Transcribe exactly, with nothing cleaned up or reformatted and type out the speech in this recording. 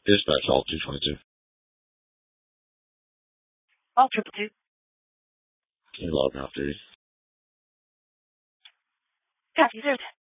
Dispatch all two twenty-two. All triple two. Can you log off duty? Copy, sir.